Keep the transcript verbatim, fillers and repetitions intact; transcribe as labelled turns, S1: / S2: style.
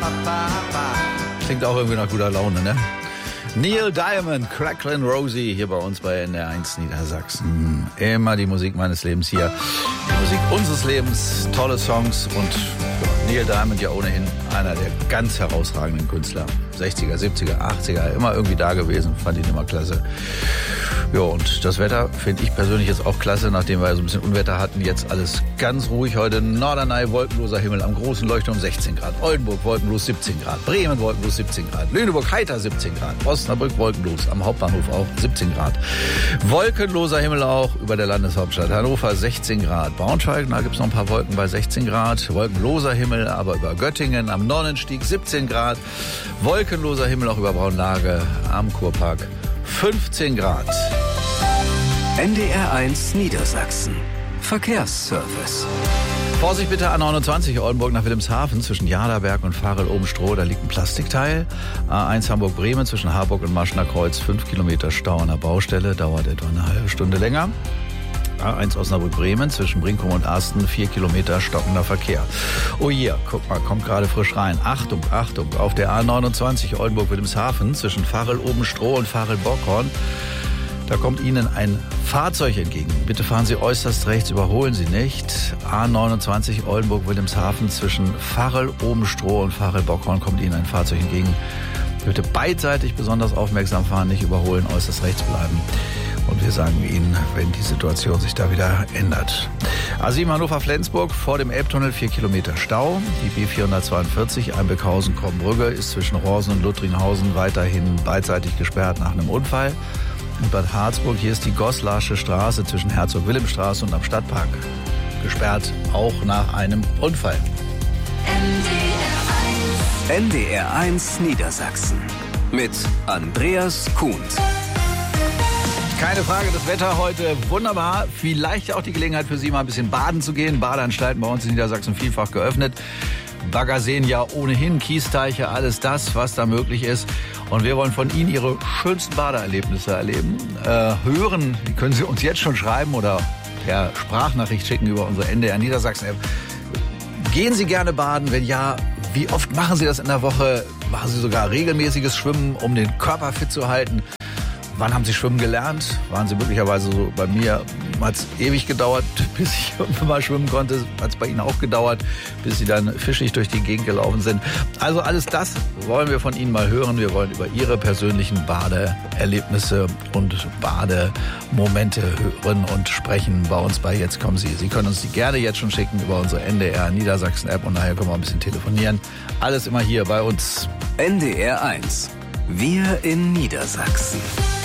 S1: Klingt auch irgendwie nach guter Laune, ne? Neil Diamond, Cracklin' Rosie, hier bei uns bei N D R eins Niedersachsen. Immer die Musik meines Lebens hier. Die Musik unseres Lebens, tolle Songs und Neil Diamond ja ohnehin einer der ganz herausragenden Künstler. sechziger, siebziger, achtziger, immer irgendwie da gewesen, fand ihn immer klasse. Ja, und das Wetter finde ich persönlich jetzt auch klasse, nachdem wir so ein bisschen Unwetter hatten. Jetzt alles ganz ruhig. Heute Norderney, wolkenloser Himmel, am großen Leuchtturm sechzehn Grad. Oldenburg, wolkenlos siebzehn Grad. Bremen, wolkenlos siebzehn Grad. Lüneburg, heiter siebzehn Grad. Osnabrück, wolkenlos. Am Hauptbahnhof auch siebzehn Grad. Wolkenloser Himmel auch über der Landeshauptstadt. Hannover, sechzehn Grad. Braunschweig, da gibt's noch ein paar Wolken bei sechzehn Grad. Wolkenloser Himmel, aber über Göttingen. Am Nonnenstieg siebzehn Grad. Wolkenloser Himmel auch über Braunlage. Am Kurpark fünfzehn Grad.
S2: N D R eins Niedersachsen. Verkehrsservice.
S1: Vorsicht bitte A neunundzwanzig Oldenburg nach Wilhelmshaven zwischen Jaderberg und Varel-Obenstroh. Da liegt ein Plastikteil. A eins Hamburg-Bremen zwischen Harburg und Maschner Kreuz. fünf Kilometer Stau an der Baustelle. Dauert etwa eine halbe Stunde länger. A eins Osnabrück-Bremen zwischen Brinkum und Asten. vier Kilometer stockender Verkehr. Oh je, guck mal, kommt gerade frisch rein. Achtung, Achtung, auf der A neunundzwanzig Oldenburg-Wilhelmshaven zwischen Varel-Obenstroh und Varel-Bockhorn. Da kommt Ihnen ein Fahrzeug entgegen. Bitte fahren Sie äußerst rechts, überholen Sie nicht. A neunundzwanzig Oldenburg-Wilhelmshaven zwischen Varel-Obenstroh und Varel-Bockhorn kommt Ihnen ein Fahrzeug entgegen. Bitte beidseitig besonders aufmerksam fahren, nicht überholen, äußerst rechts bleiben. Und wir sagen Ihnen, wenn die Situation sich da wieder ändert. A sieben Hannover-Flensburg vor dem Elbtunnel, vier Kilometer Stau. Die B vierhundertzweiundvierzig Einbeckhausen-Kombrügge ist zwischen Horsen und Luttringhausen weiterhin beidseitig gesperrt nach einem Unfall. In Bad Harzburg, hier ist die Goslarsche Straße zwischen Herzog-Wilhelm-Straße und am Stadtpark gesperrt, auch nach einem Unfall.
S2: N D R eins Niedersachsen mit Andreas Kuhn.
S1: Keine Frage, das Wetter heute wunderbar. Vielleicht auch die Gelegenheit für Sie, mal ein bisschen baden zu gehen. Badeanstalten bei uns in Niedersachsen vielfach geöffnet. Baggerseen ja ohnehin, Kiesteiche, alles das, was da möglich ist. Und wir wollen von Ihnen Ihre schönsten Badeerlebnisse erleben. Äh, hören, die können Sie uns jetzt schon schreiben oder per Sprachnachricht schicken über unsere N D R Niedersachsen-App. Gehen Sie gerne baden? Wenn ja, wie oft machen Sie das in der Woche? Machen Sie sogar regelmäßiges Schwimmen, um den Körper fit zu halten? Wann haben Sie schwimmen gelernt? Waren Sie möglicherweise so, bei mir hat es ewig gedauert, bis ich irgendwann mal schwimmen konnte. Hat es bei Ihnen auch gedauert, bis Sie dann fischig durch die Gegend gelaufen sind. Also alles das wollen wir von Ihnen mal hören. Wir wollen über Ihre persönlichen Badeerlebnisse und Bademomente hören und sprechen bei uns bei Jetzt kommen Sie. Sie können uns die gerne jetzt schon schicken über unsere N D R Niedersachsen App und nachher können wir ein bisschen telefonieren. Alles immer hier bei uns.
S2: N D R eins. Wir in Niedersachsen.